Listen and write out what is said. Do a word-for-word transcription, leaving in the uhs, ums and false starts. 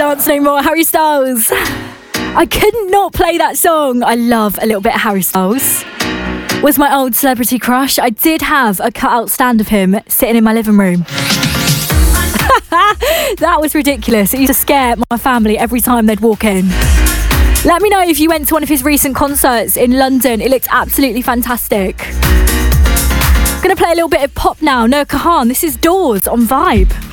dance no more. Harry Styles. I couldn't not play that song. I love a little bit of Harry Styles. Was my old celebrity crush. I did have a cut-out stand of him sitting in my living room. That was ridiculous. It used to scare my family every time they'd walk in. Let me know if you went to one of his recent concerts in London. It looked absolutely fantastic. I'm going to play a little bit of pop now. Noah Kahan, this is Doors on Vibe.